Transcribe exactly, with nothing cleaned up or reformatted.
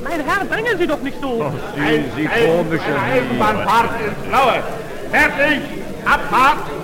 Mein Herr, drängen Sie doch nicht so. Oh, Sie, Sie komische Eisenbahnfahrt ins Blaue. Fertig, Abfahrt.